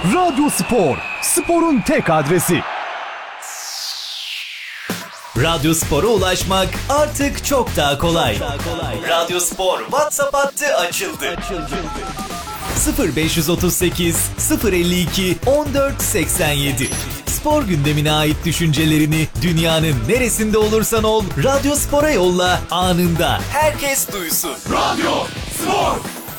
Radyo Spor, sporun tek adresi. Radyo Spor'a ulaşmak artık çok daha kolay. Radyo Spor WhatsApp hattı açıldı. 0538 052 1487. Spor gündemine ait düşüncelerini dünyanın neresinde olursan ol, Radyo Spor'a yolla, anında herkes duysun. Radyo Spor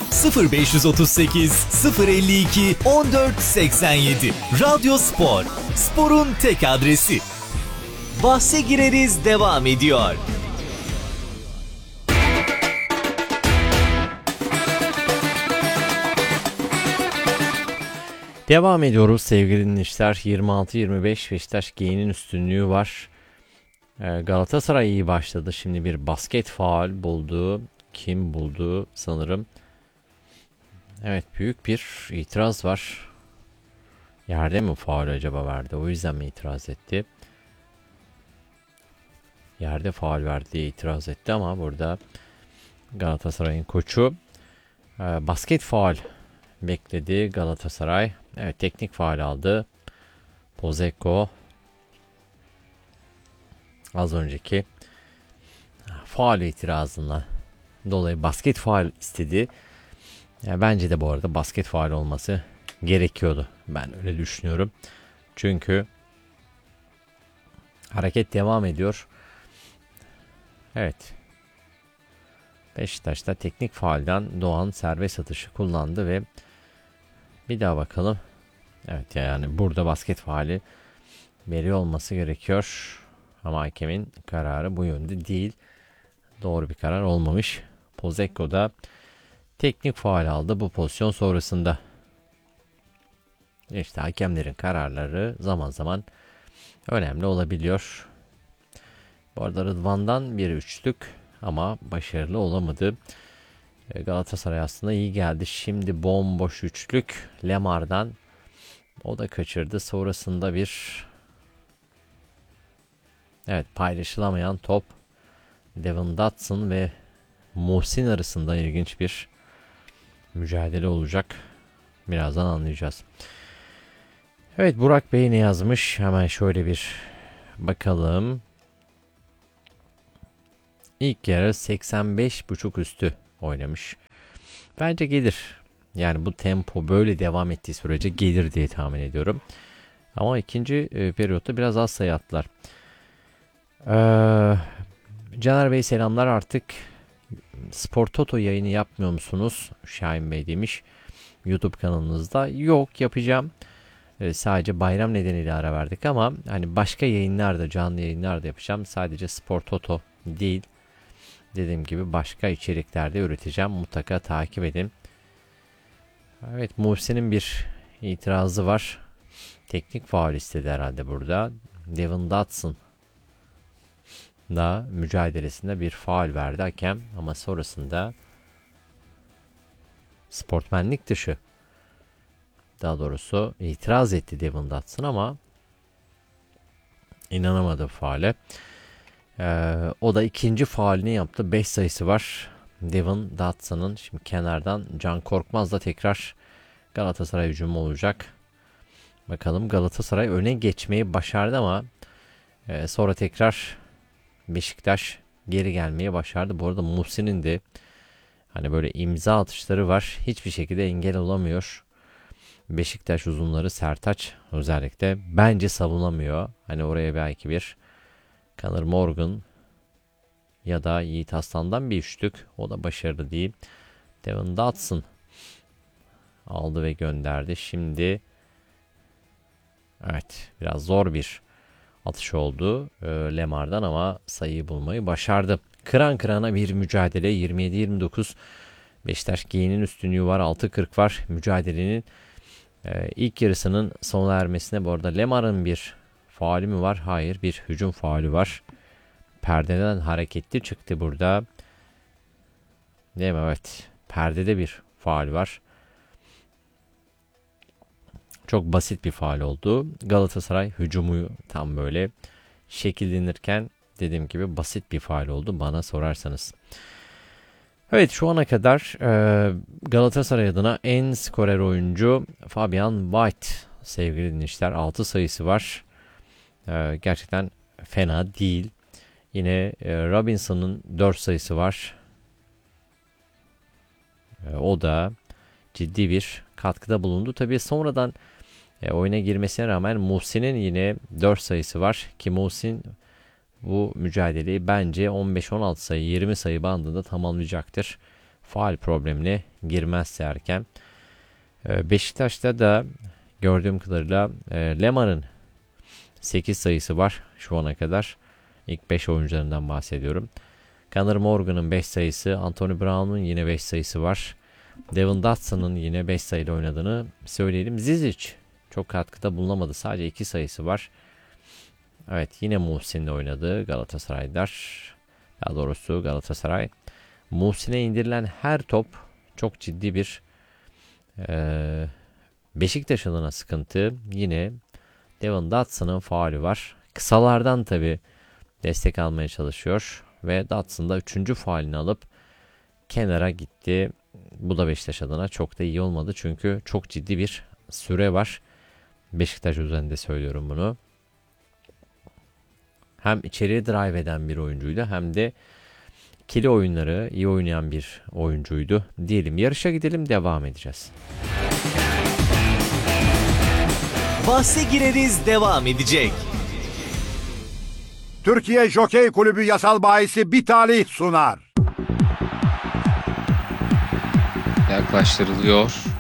0538 052 1487. Radyo Spor, sporun tek adresi. Bahse gireriz devam ediyor. Devam ediyoruz sevgili dinleyiciler. 26-25 Beşiktaş G'nin üstünlüğü var. Galatasaray iyi başladı. Şimdi bir basket faul buldu. Kim buldu sanırım. Evet, büyük bir itiraz var. Yerde mi faul acaba verdi? O yüzden mi itiraz etti? Yerde faul verdi diye itiraz etti ama burada Galatasaray'ın koçu basket faul bekledi Galatasaray. Evet, teknik faul aldı. Pozeko az önceki faul itirazından dolayı basket faul istedi. Bence de bu arada basket faul olması gerekiyordu. Ben öyle düşünüyorum. Çünkü hareket devam ediyor. Evet. Beşiktaş'ta teknik faulden doğan serbest atışı kullandı ve bir daha bakalım. Evet, yani burada basket faali veriyor olması gerekiyor. Ama hakemin kararı bu yönde değil. Doğru bir karar olmamış. Pozeko da teknik faul aldı bu pozisyon sonrasında. İşte hakemlerin kararları zaman zaman önemli olabiliyor. Bu arada Rıdvan'dan bir üçlük ama başarılı olamadı. Galatasaray aslında iyi geldi. Şimdi bomboş üçlük Lemar'dan. O da kaçırdı. Sonrasında bir paylaşılamayan top. Devin Dotson ve Muhsin arasında ilginç bir mücadele olacak. Birazdan anlayacağız. Evet, Burak Bey ne yazmış? Hemen şöyle bir bakalım. İlk yarı 85.5 üstü oynamış. Bence gelir. Yani bu tempo böyle devam ettiği sürece gelir diye tahmin ediyorum. Ama ikinci periyotta biraz az sayı attılar. Caner Bey selamlar, artık Spor Toto yayını yapmıyor musunuz? Şahin Bey demiş YouTube kanalınızda. Yok, yapacağım. Sadece bayram nedeniyle ara verdik ama hani başka yayınlarda, canlı yayınlarda yapacağım. Sadece Spor Toto değil. Dediğim gibi başka içeriklerde üreteceğim. Mutlaka takip edin. Evet, Muhsin'in bir itirazı var. Teknik faul istedi herhalde burada. Devin Dotson da mücadelesinde bir faul verdi hakem ama sonrasında sportmenlik dışı, daha doğrusu itiraz etti Devin Dotson ama inanamadı faule. O da ikinci faulünü yaptı. 5 sayısı var Devin Dotson'ın. Şimdi kenardan Can Korkmaz'la tekrar Galatasaray hücumu olacak. Bakalım, Galatasaray öne geçmeyi başardı ama sonra tekrar Beşiktaş geri gelmeye başardı. Bu arada Muhsin'in de hani böyle imza atışları var. Hiçbir şekilde engel olamıyor. Beşiktaş uzunları Sertaç özellikle bence savunamıyor. Hani oraya belki bir Conor Morgan ya da Yiğit Aslan'dan bir üçlük. O da başarılı değil. Devin Dotson aldı ve gönderdi. Şimdi evet, biraz zor bir atış oldu Lemar'dan ama sayıyı bulmayı başardı. Kıran kırana bir mücadele. 27-29 Beşiktaş G'nin üstünlüğü var. 6:40 var. Mücadelenin ilk yarısının sona ermesine bu arada Lemar'ın bir faulü mü var? Hayır, bir hücum faulü var. Perdeden hareketli çıktı burada. Değil mi? Evet. Perdede bir faul var. Çok basit bir faul oldu. Galatasaray hücumu tam böyle şekillenirken dediğim gibi basit bir faul oldu bana sorarsanız. Evet, şu ana kadar Galatasaray adına en skorer oyuncu Fabian White sevgili dinleyiciler. 6 sayısı var. Gerçekten fena değil. Yine Robinson'ın 4 sayısı var. O da ciddi bir katkıda bulundu. Tabii sonradan oyuna girmesine rağmen Muhsin'in yine 4 sayısı var. Ki Muhsin bu mücadeleyi bence 15-16 sayı 20 sayı bandında tamamlayacaktır. Faul problemine girmezse erken. Beşiktaş'ta da gördüğüm kadarıyla Lemar'ın 8 sayısı var şu ana kadar. İlk 5 oyuncularından bahsediyorum. Conor Morgan'ın 5 sayısı, Anthony Brown'un yine 5 sayısı var. Devin Dotson'ın yine 5 sayıda oynadığını söyleyelim. Zizic çok katkıda bulunamadı. Sadece 2 sayısı var. Evet, yine Muhsin'le oynadı Galatasaraylılar. Daha doğrusu Galatasaray. Muhsin'e indirilen her top çok ciddi bir Beşiktaş adına sıkıntı. Yine Devin Dotson'ın faulü var. Kısalardan tabi destek almaya çalışıyor. Ve Dotson da 3. faulünü alıp kenara gitti. Bu da Beşiktaş adına çok da iyi olmadı. Çünkü çok ciddi bir süre var. Beşiktaş üzerinde söylüyorum bunu. Hem içeriye drive eden bir oyuncuydu hem de ikili oyunları iyi oynayan bir oyuncuydu. Diyelim, yarışa gidelim, devam edeceğiz. Bahse gireriz devam edecek. Türkiye Jokey Kulübü yasal bahisi bir talih sunar. Yaklaştırılıyor.